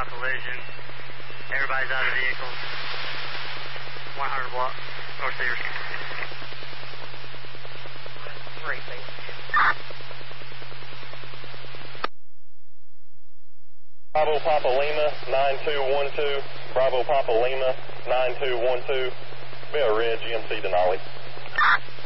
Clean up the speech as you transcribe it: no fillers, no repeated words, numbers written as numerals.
about collision. Everybody's out of the vehicle. 100 block, North Cedars. Racing. Bravo Papa Lima 9212. Bravo Papa Lima 9212. Be a red GMC Denali.